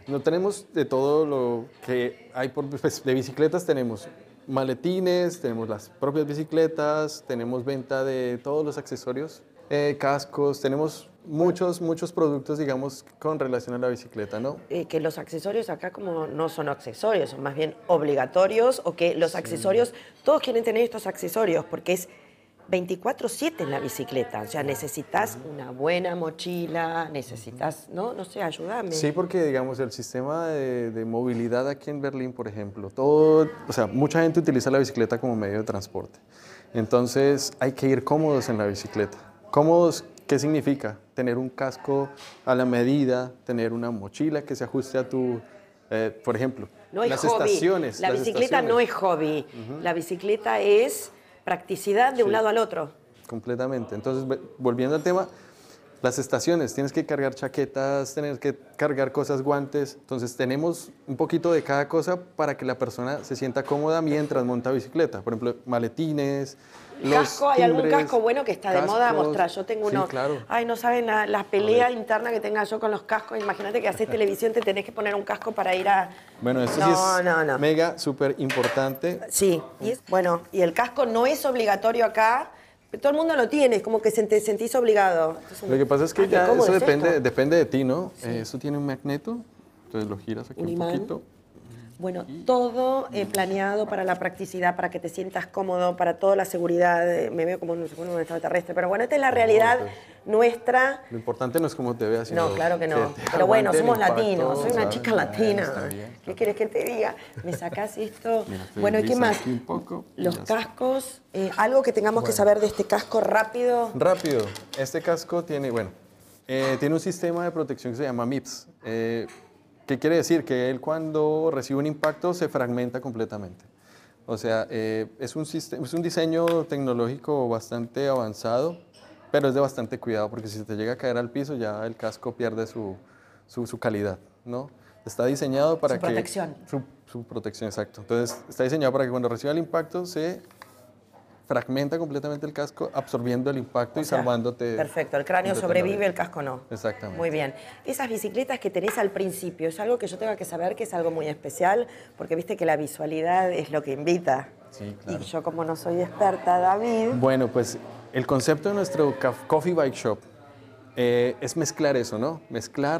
No tenemos de todo lo que hay pues, de bicicletas, tenemos maletines, tenemos las propias bicicletas, tenemos venta de todos los accesorios, cascos, tenemos muchos productos, digamos, con relación a la bicicleta, ¿no? Que los accesorios acá como no son accesorios, son más bien obligatorios, o que los accesorios, todos quieren tener estos accesorios porque es 24/7 en la bicicleta, o sea, necesitas una buena mochila, necesitas, no sé, ayúdame. Sí, porque digamos el sistema de movilidad aquí en Berlín, por ejemplo, o sea, mucha gente utiliza la bicicleta como medio de transporte. Entonces hay que ir cómodos en la bicicleta. ¿Cómodos qué significa? Tener un casco a la medida, tener una mochila que se ajuste a tu, por ejemplo, no es las hobby. estaciones. La bicicleta no es hobby, la bicicleta es practicidad de un lado al otro. Completamente. Entonces, volviendo al tema, las estaciones, tienes que cargar chaquetas, tienes que cargar cosas, guantes. Entonces, tenemos un poquito de cada cosa para que la persona se sienta cómoda mientras monta bicicleta. Por ejemplo, maletines, ¿Casco? ¿Hay algún casco bueno que está de moda? Mostrar, yo tengo uno. Sí, claro. Ay, no saben la pelea interna que tenga yo con los cascos. Imagínate que haces televisión, te tenés que poner un casco para ir a... Bueno, esto sí es mega, súper importante. Sí, bueno, y el casco no es obligatorio acá. Todo el mundo lo tiene, es como que te sentís obligado. Entonces, lo que pasa es que ya eso depende de ti, ¿no? Sí. Eso tiene un magneto, entonces lo giras aquí un poquito. Bueno, todo planeado para la practicidad, para que te sientas cómodo, para toda la seguridad. Me veo como un extraterrestre, pero bueno, esta es la realidad nuestra. Lo importante no es cómo te veas, sino no, claro que no. Pero bueno, somos latinos, soy una chica latina. ¿Qué quieres que te diga? Me sacás esto. Mira, bueno, ¿y qué más? Un poco, los cascos, algo que tengamos que saber de este casco rápido. Rápido, este casco tiene, tiene un sistema de protección que se llama MIPS. ¿Qué quiere decir? Que él cuando recibe un impacto se fragmenta completamente. O sea, es un diseño tecnológico bastante avanzado, pero es de bastante cuidado porque si te llega a caer al piso ya el casco pierde su calidad, ¿no? Está diseñado para su protección. Su protección, exacto. Entonces, está diseñado para que cuando reciba el impacto se fragmenta completamente el casco, absorbiendo el impacto y salvándote. Perfecto, el cráneo sobrevive, el casco no. Exactamente. Muy bien. Esas bicicletas que tenés al principio, ¿es algo que yo tenga que saber que es algo muy especial? Porque viste que la visualidad es lo que invita. Sí, claro. Y yo como no soy experta, David... Bueno, pues el concepto de nuestro Coffee Bike Shop es mezclar eso, ¿no? Mezclar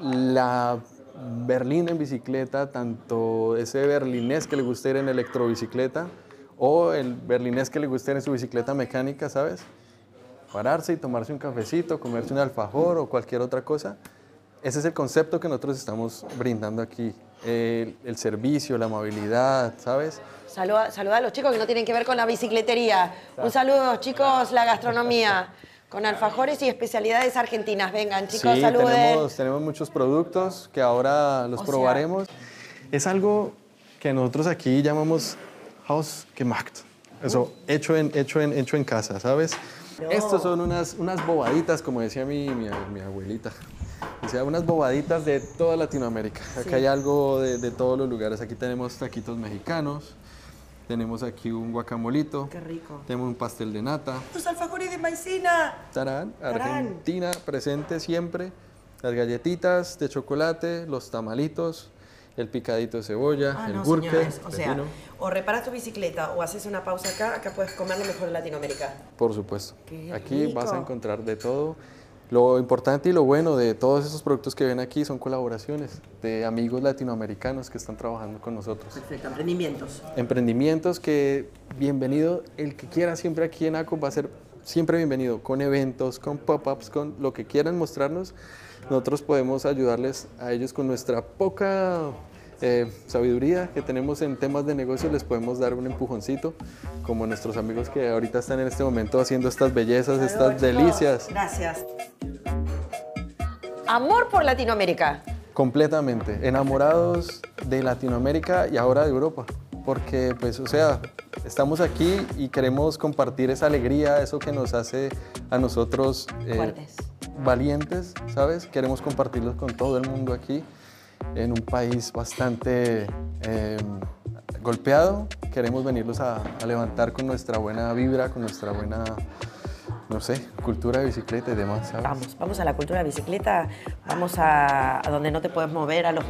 la Berlín en bicicleta, tanto ese berlinés que le gusta ir en electrobicicleta, o el berlinés que le guste en su bicicleta mecánica, ¿sabes? Pararse y tomarse un cafecito, comerse un alfajor o cualquier otra cosa. Ese es el concepto que nosotros estamos brindando aquí. El servicio, la amabilidad, ¿sabes? Saluda a los chicos que no tienen que ver con la bicicletería. Un saludo, chicos, la gastronomía. Con alfajores y especialidades argentinas. Vengan, chicos, sí, saluden. Tenemos muchos productos que ahora los probaremos. Es algo que nosotros aquí llamamos Hausgemacht, eso, hecho en casa, ¿sabes? No. Estos son unas bobaditas, como decía mi abuelita. O sea, unas bobaditas de toda Latinoamérica. Acá hay algo de todos los lugares. Aquí tenemos taquitos mexicanos, tenemos aquí un guacamolito. Qué rico. Tenemos un pastel de nata. ¡Los alfajores de maicena! Tarán, Argentina, presente siempre. Las galletitas de chocolate, los tamalitos, el picadito de cebolla, el gurke. Señores, o sea, o reparas tu bicicleta o haces una pausa acá puedes comer lo mejor en Latinoamérica. Por supuesto. Aquí vas a encontrar de todo. Lo importante y lo bueno de todos esos productos que ven aquí son colaboraciones de amigos latinoamericanos que están trabajando con nosotros. Perfecto, emprendimientos. Emprendimientos que, bienvenido, el que quiera siempre aquí en ACO va a ser siempre bienvenido, con eventos, con pop-ups, con lo que quieran mostrarnos. Nosotros podemos ayudarles a ellos con nuestra poca sabiduría que tenemos en temas de negocio, les podemos dar un empujoncito, como nuestros amigos que ahorita están en este momento haciendo estas bellezas, estas delicias. Gracias. Amor por Latinoamérica. Completamente, enamorados de Latinoamérica y ahora de Europa, porque pues, o sea, estamos aquí y queremos compartir esa alegría, eso que nos hace a nosotros valientes, ¿sabes? Queremos compartirlos con todo el mundo aquí, en un país bastante golpeado. Queremos venirlos a levantar con nuestra buena vibra, con nuestra buena, no sé, cultura de bicicleta y demás, ¿sabes? Vamos a la cultura de bicicleta, vamos a donde no te puedes mover, a los